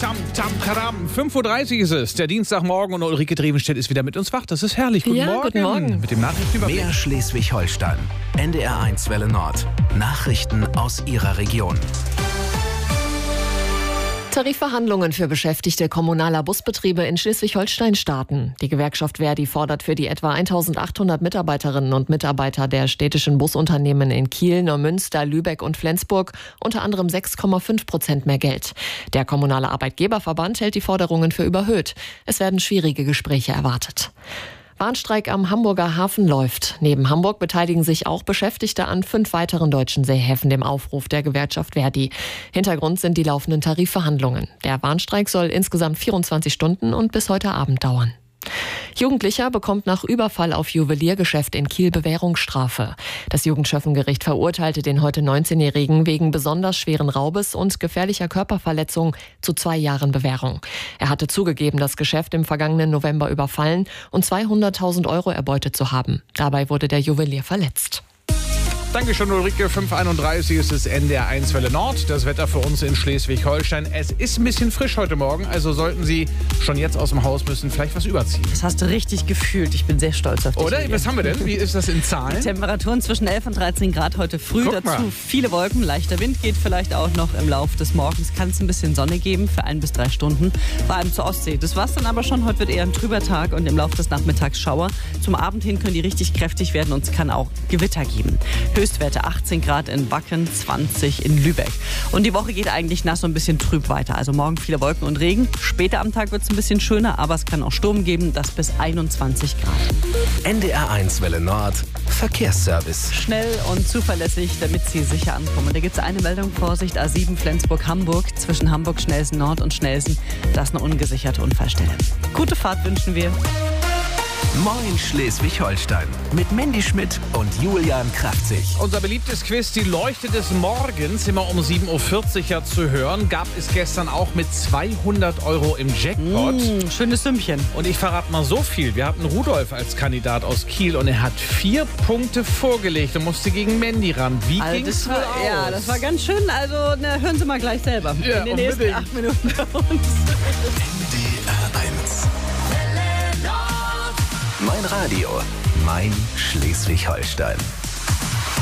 Tam, tam, kadam. 5:30 Uhr ist es, der Dienstagmorgen, und Ulrike Drevenstedt ist wieder mit uns wach. Das ist herrlich. Guten Morgen. Guten Morgen. Mit dem Nachrichtenüberblick. Mehr Schleswig-Holstein. NDR1 Welle Nord. Nachrichten aus Ihrer Region. Tarifverhandlungen für Beschäftigte kommunaler Busbetriebe in Schleswig-Holstein starten. Die Gewerkschaft ver.di fordert für die etwa 1800 Mitarbeiterinnen und Mitarbeiter der städtischen Busunternehmen in Kiel, Neumünster, Lübeck und Flensburg unter anderem 6,5% mehr Geld. Der kommunale Arbeitgeberverband hält die Forderungen für überhöht. Es werden schwierige Gespräche erwartet. Warnstreik am Hamburger Hafen läuft. Neben Hamburg beteiligen sich auch Beschäftigte an 5 weiteren deutschen Seehäfen dem Aufruf der Gewerkschaft ver.di. Hintergrund sind die laufenden Tarifverhandlungen. Der Warnstreik soll insgesamt 24 Stunden und bis heute Abend dauern. Jugendlicher bekommt nach Überfall auf Juweliergeschäft in Kiel Bewährungsstrafe. Das Jugendschöffengericht verurteilte den heute 19-Jährigen wegen besonders schweren Raubes und gefährlicher Körperverletzung zu 2 Jahren Bewährung. Er hatte zugegeben, das Geschäft im vergangenen November überfallen und 200.000 € erbeutet zu haben. Dabei wurde der Juwelier verletzt. Dankeschön, Ulrike. 5:31 Uhr ist es NDR1 Welle Nord. Das Wetter für uns in Schleswig-Holstein. Es ist ein bisschen frisch heute Morgen, also sollten Sie schon jetzt aus dem Haus müssen, vielleicht was überziehen. Das hast du richtig gefühlt. Ich bin sehr stolz auf dich. Oder? Was haben wir denn? Wie ist das in Zahlen? Temperaturen zwischen 11 und 13 Grad heute früh. Guck mal. Dazu viele Wolken, leichter Wind geht vielleicht auch noch im Laufe des Morgens. Kann es ein bisschen Sonne geben für 1 bis 3 Stunden, vor allem zur Ostsee. Das war's dann aber schon. Heute wird eher ein trüber Tag und im Laufe des Nachmittags Schauer. Zum Abend hin können die richtig kräftig werden und es kann auch Gewitter geben. Höchstwerte 18 Grad in Wacken, 20 in Lübeck. Und die Woche geht eigentlich nass und ein bisschen trüb weiter. Also morgen viele Wolken und Regen. Später am Tag wird es ein bisschen schöner, aber es kann auch Sturm geben, das bis 21 Grad. NDR1 Welle Nord. Verkehrsservice. Schnell und zuverlässig, damit Sie sicher ankommen. Da gibt es eine Meldung, Vorsicht, A7 Flensburg-Hamburg, zwischen Hamburg-Schnelsen Nord und Schnelsen. Da ist eine ungesicherte Unfallstelle. Gute Fahrt wünschen wir. Moin Schleswig-Holstein. Mit Mandy Schmidt und Julian Kraftzig. Unser beliebtes Quiz, die Leuchte des Morgens, immer um 7:40 Uhr ja zu hören, gab es gestern auch mit 200 € im Jackpot. Schönes Sümmchen. Und ich verrate mal so viel. Wir hatten Rudolf als Kandidat aus Kiel und er hat 4 Punkte vorgelegt und musste gegen Mandy ran. Wie ging's wohl aus? Ja, das war ganz schön. Also hören Sie mal gleich selber. Ja, in den nächsten unbedingt. 8 Minuten bei uns. NDR1. Mein Radio. Mein Schleswig-Holstein.